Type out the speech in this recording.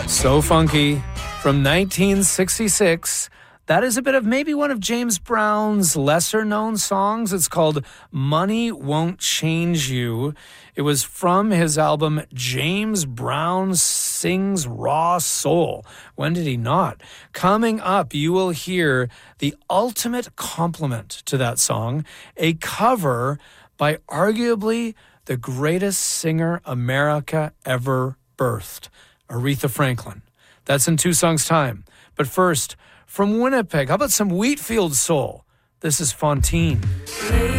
So Funky from 1966. That is a bit of maybe one of James Brown's lesser-known songs. It's called Money Won't Change You. It was from his album James Brown Sings Raw Soul. When did he not? Coming up, you will hear the ultimate compliment to that song, a cover by arguably the greatest singer America ever birthed, Aretha Franklin. That's in 2 songs' time. But first, from Winnipeg, how about some Wheatfield soul? This is Fontaine.